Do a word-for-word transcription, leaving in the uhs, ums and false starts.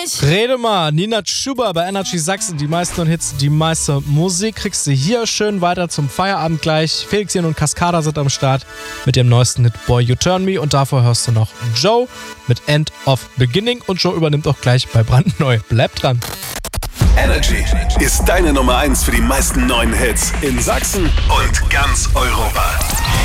nicht. Rede mal, Nina Chuba bei Energy Sachsen. Die meisten Hits, die meiste Musik kriegst du hier schön weiter zum Feierabend gleich. Felixien und Cascada sind am Start mit dem neuesten Hit Boy You Turn Me. Und davor hörst du noch Joe mit End of Beginning. Und Joe übernimmt auch gleich bei Brandneu. Bleib dran. Energy ist deine Nummer eins für die meisten neuen Hits in Sachsen und ganz Europa.